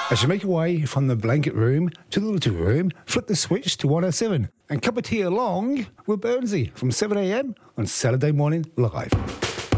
As you make your way from the blanket room to the little room, flip the switch to 107 and cup of tea along with Burnsy from 7am on Saturday Morning Live.